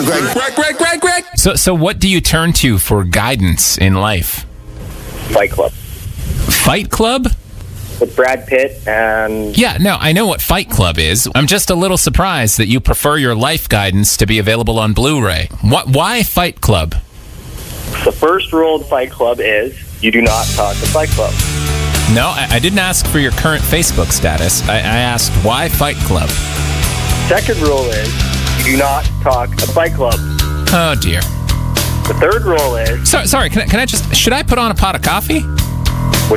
Greg. So what do you turn to for guidance in life? Fight Club. Fight Club? With Brad Pitt and... Yeah, no, I know what Fight Club is. I'm just a little surprised that you prefer your life guidance to be available on Blu-ray. Why Fight Club? The first rule of Fight Club is you do not talk to Fight Club. No, I didn't ask for your current Facebook status. I asked why Fight Club. Second rule is you do not talk to Fight Club. Oh, dear. The third rule is... Sorry, can I just... Should I put on a pot of coffee?